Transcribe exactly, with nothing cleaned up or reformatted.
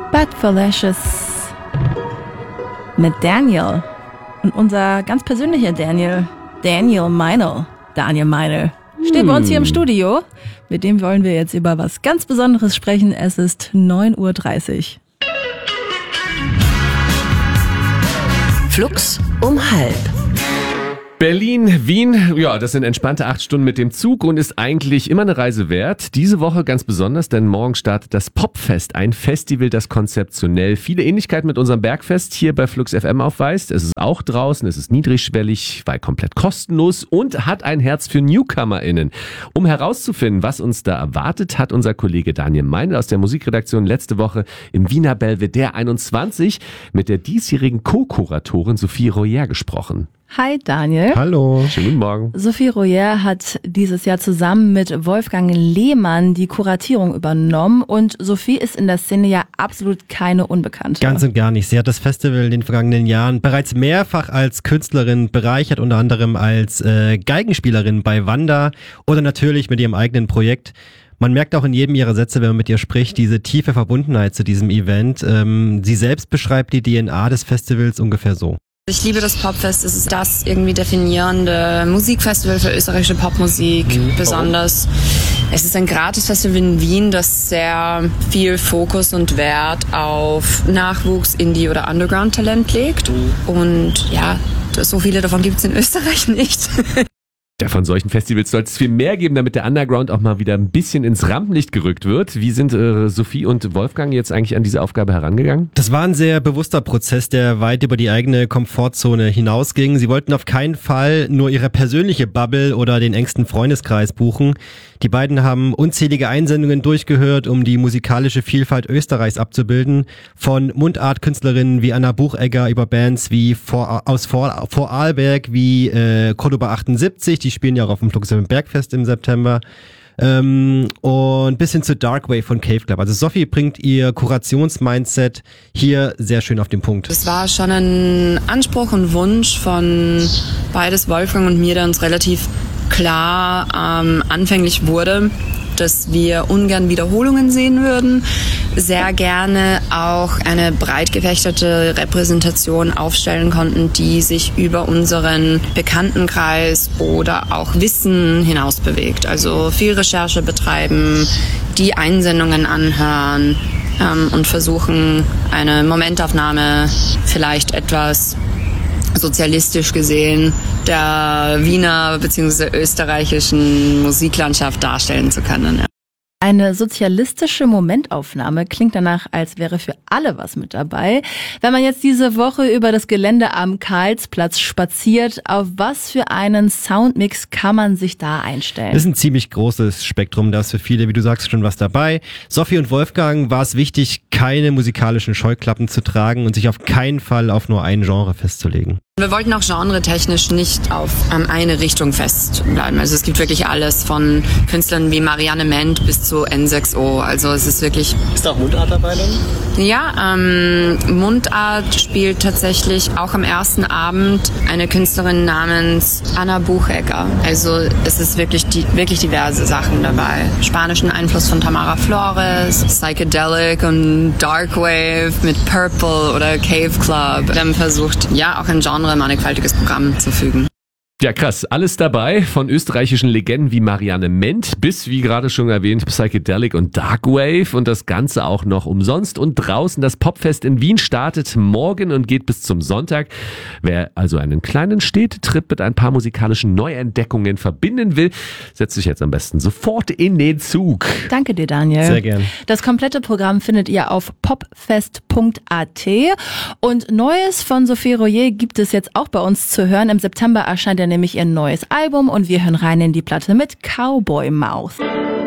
Bad for Lashes mit Daniel. Und unser ganz persönlicher Daniel, Daniel Meinl, Daniel Meinl, steht bei uns hier im Studio. Mit dem wollen wir jetzt über was ganz Besonderes sprechen. Es ist neun Uhr dreißig. Flux um halb. Berlin, Wien, ja, das sind entspannte acht Stunden mit dem Zug und ist eigentlich immer eine Reise wert. Diese Woche ganz besonders, denn morgen startet das Popfest, ein Festival, das konzeptionell viele Ähnlichkeiten mit unserem Bergfest hier bei Flux F M aufweist. Es ist auch draußen, es ist niedrigschwellig, weil komplett kostenlos und hat ein Herz für NewcomerInnen. Um herauszufinden, was uns da erwartet, hat unser Kollege Daniel Meinl aus der Musikredaktion letzte Woche im Wiener Belvedere einundzwanzig mit der diesjährigen Co-Kuratorin Sophie Royer gesprochen. Hi Daniel. Hallo. Schönen guten Morgen. Sophie Royer hat dieses Jahr zusammen mit Wolfgang Lehmann die Kuratierung übernommen und Sophie ist in der Szene ja absolut keine Unbekannte. Ganz und gar nicht. Sie hat das Festival in den vergangenen Jahren bereits mehrfach als Künstlerin bereichert, unter anderem als äh, Geigenspielerin bei Wanda oder natürlich mit ihrem eigenen Projekt. Man merkt auch in jedem ihrer Sätze, wenn man mit ihr spricht, diese tiefe Verbundenheit zu diesem Event. Ähm, sie selbst beschreibt die D N A des Festivals ungefähr so. Ich liebe das Popfest. Es ist das irgendwie definierende Musikfestival für österreichische Popmusik. Mhm. Besonders. Es ist ein Gratisfestival in Wien, das sehr viel Fokus und Wert auf Nachwuchs, Indie- oder Underground-Talent legt. Mhm. Und ja, so viele davon gibt es in Österreich nicht. Ja, von solchen Festivals sollte es viel mehr geben, damit der Underground auch mal wieder ein bisschen ins Rampenlicht gerückt wird. Wie sind äh, Sophie und Wolfgang jetzt eigentlich an diese Aufgabe herangegangen? Das war ein sehr bewusster Prozess, der weit über die eigene Komfortzone hinausging. Sie wollten auf keinen Fall nur ihre persönliche Bubble oder den engsten Freundeskreis buchen. Die beiden haben unzählige Einsendungen durchgehört, um die musikalische Vielfalt Österreichs abzubilden. Von Mundartkünstlerinnen wie Anna Buchegger über Bands wie vor, aus vor, Vorarlberg wie äh, Cordoba achtundsiebzig, die spielen ja auch auf dem Flux Bergfest im September. Ähm, und bis hin zu Darkwave von Cave Club. Also Sophie bringt ihr Kurationsmindset hier sehr schön auf den Punkt. Es war schon ein Anspruch und Wunsch von beides Wolfgang und mir, der uns relativ klar ähm, anfänglich wurde, dass wir ungern Wiederholungen sehen würden, sehr gerne auch eine breit gefächerte Repräsentation aufstellen konnten, die sich über unseren Bekanntenkreis oder auch Wissen hinaus bewegt. Also viel Recherche betreiben, die Einsendungen anhören ähm, und versuchen, eine Momentaufnahme vielleicht etwas sozialistisch gesehen der Wiener bzw. österreichischen Musiklandschaft darstellen zu können. Ja. Eine sozialistische Momentaufnahme klingt danach, als wäre für alle was mit dabei. Wenn man jetzt diese Woche über das Gelände am Karlsplatz spaziert, auf was für einen Soundmix kann man sich da einstellen? Das ist ein ziemlich großes Spektrum, da ist für viele, wie du sagst, schon was dabei. Sophie und Wolfgang war es wichtig, keine musikalischen Scheuklappen zu tragen und sich auf keinen Fall auf nur ein Genre festzulegen. Wir wollten auch genretechnisch nicht auf ähm, eine Richtung festbleiben. Also es gibt wirklich alles von Künstlern wie Marianne Ment bis zu N sechs O. Also es ist wirklich... Ist da auch Mundart dabei dann? Ja, ähm, Mundart spielt tatsächlich auch am ersten Abend eine Künstlerin namens Anna Buchegger. Also es ist wirklich, die, wirklich diverse Sachen dabei. Spanischen Einfluss von Tamara Flores, Psychedelic und Darkwave mit Purple oder Cave Club. Wir haben versucht, ja, auch ein Genre mannigfaltiges Programm zu fügen. Ja, krass. Alles dabei, von österreichischen Legenden wie Marianne Ment bis, wie gerade schon erwähnt, Psychedelic und Darkwave und das Ganze auch noch umsonst und draußen. Das Popfest in Wien startet morgen und geht bis zum Sonntag. Wer also einen kleinen Städtetrip mit ein paar musikalischen Neuentdeckungen verbinden will, setzt sich jetzt am besten sofort in den Zug. Danke dir, Daniel. Sehr gern. Das komplette Programm findet ihr auf popfest punkt a t und Neues von Sophie Royer gibt es jetzt auch bei uns zu hören. Im September erscheint er nämlich ihr neues Album und wir hören rein in die Platte mit Cowboy Mouth.